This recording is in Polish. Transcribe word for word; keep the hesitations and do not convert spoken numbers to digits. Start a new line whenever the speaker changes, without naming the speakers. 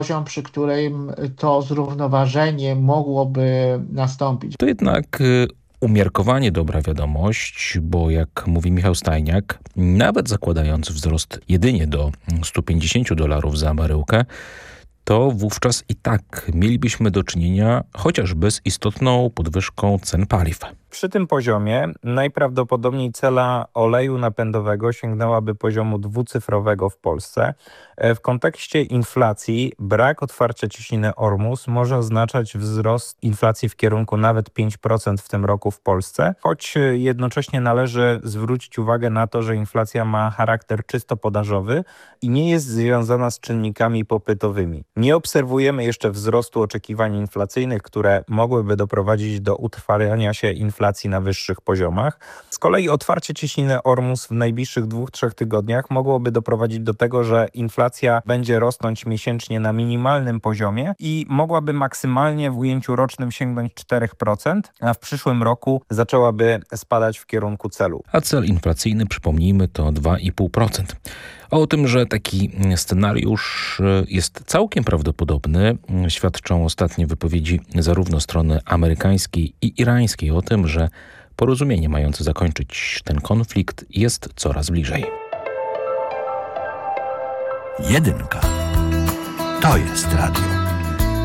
poziom, przy którym to zrównoważenie mogłoby nastąpić.
To jednak y, umiarkowanie dobra wiadomość, bo jak mówi Michał Stajniak, nawet zakładając wzrost jedynie do stu pięćdziesięciu dolarów za baryłkę, to wówczas i tak mielibyśmy do czynienia chociażby z istotną podwyżką cen paliw.
Przy tym poziomie najprawdopodobniej cena oleju napędowego sięgnęłaby poziomu dwucyfrowego w Polsce. W kontekście inflacji brak otwarcia cieśniny Ormus może oznaczać wzrost inflacji w kierunku nawet pięć procent w tym roku w Polsce, choć jednocześnie należy zwrócić uwagę na to, że inflacja ma charakter czysto podażowy i nie jest związana z czynnikami popytowymi. Nie obserwujemy jeszcze wzrostu oczekiwań inflacyjnych, które mogłyby doprowadzić do utrwalania się inflacji inflacji na wyższych poziomach. Z kolei otwarcie cieśniny Ormus w najbliższych dwóch, trzech tygodniach mogłoby doprowadzić do tego, że inflacja będzie rosnąć miesięcznie na minimalnym poziomie i mogłaby maksymalnie w ujęciu rocznym sięgnąć cztery procent, a w przyszłym roku zaczęłaby spadać w kierunku celu.
A cel inflacyjny, przypomnijmy, to dwa i pół procent. O tym, że taki scenariusz jest całkiem prawdopodobny, świadczą ostatnie wypowiedzi zarówno strony amerykańskiej i irańskiej o tym, że porozumienie mające zakończyć ten konflikt jest coraz bliżej.
Jedynka. To jest radio.